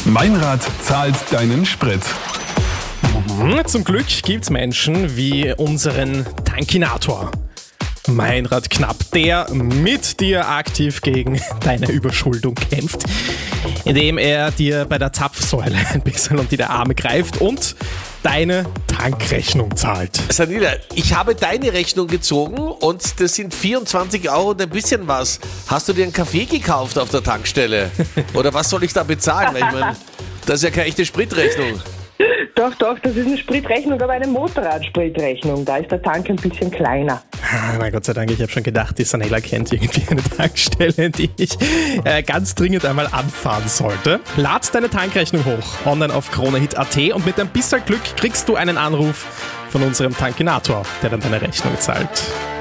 Meinrad zahlt deinen Sprit. Zum Glück gibt's Menschen wie unseren Tankinator. Meinrad Knapp, der mit dir aktiv gegen deine Überschuldung kämpft, indem er dir bei der Zapfsäule ein bisschen unter die Arme greift und deine Tankrechnung zahlt. Sanila, ich habe deine Rechnung gezogen und das sind 24 Euro und ein bisschen was. Hast du dir einen Kaffee gekauft auf der Tankstelle? Oder was soll ich da bezahlen? Ich meine, das ist ja keine echte Spritrechnung. Doch, das ist eine Spritrechnung, aber eine Motorradspritrechnung. Da ist der Tank ein bisschen kleiner. Na Gott sei Dank, ich habe schon gedacht, die Sanela kennt irgendwie eine Tankstelle, die ich ganz dringend einmal anfahren sollte. Lad deine Tankrechnung hoch, online auf KroneHit.at und mit ein bisschen Glück kriegst du einen Anruf von unserem Tankinator, der dann deine Rechnung zahlt.